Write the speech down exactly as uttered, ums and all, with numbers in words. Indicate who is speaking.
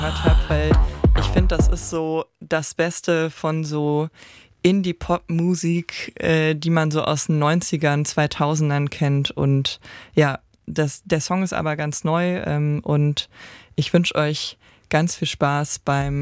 Speaker 1: gehört habe, weil ich finde, das ist so das Beste von so Indie-Pop-Musik, äh, die man so aus den neunzigern, zweitausendern kennt. Und ja, das, der Song ist aber ganz neu ähm, und ich wünsche euch ganz viel Spaß beim